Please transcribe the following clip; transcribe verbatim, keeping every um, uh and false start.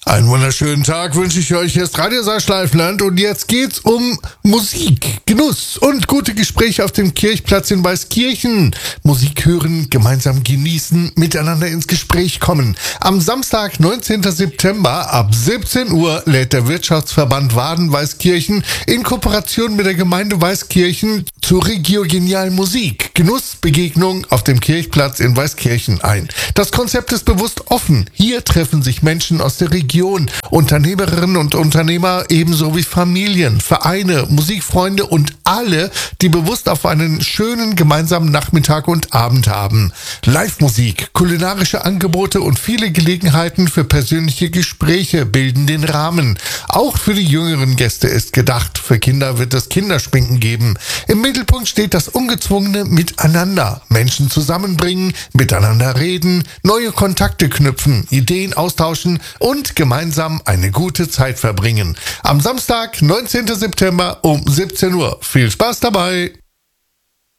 Einen wunderschönen Tag wünsche ich euch. Hier ist Radio Saarschleifland und jetzt geht's um Musik, Genuss und gute Gespräche auf dem Kirchplatz in Weißkirchen. Musik hören, gemeinsam genießen, miteinander ins Gespräch kommen. Am Samstag, neunzehnten September ab siebzehn Uhr lädt der Wirtschaftsverband Waden-Weißkirchen in Kooperation mit der Gemeinde Weißkirchen zur Regional Musik, Genussbegegnung auf dem Kirchplatz in Weißkirchen ein. Das Konzept ist bewusst offen. Hier treffen sich Menschen aus der Region, Unternehmerinnen und Unternehmer ebenso wie Familien, Vereine, Musikfreunde und alle, die bewusst auf einen schönen gemeinsamen Nachmittag und Abend haben. Live-Musik, kulinarische Angebote und viele Gelegenheiten für persönliche Gespräche bilden den Rahmen. Auch für die jüngeren Gäste ist gedacht. Für Kinder wird es Kinderschminken geben. Im Mittelpunkt steht das ungezwungene Miteinander. Menschen zusammenbringen, miteinander reden, neue Kontakte knüpfen, Ideen austauschen und gemeinsam eine gute Zeit verbringen. Am Samstag, neunzehnten September um siebzehn Uhr. Viel Spaß dabei!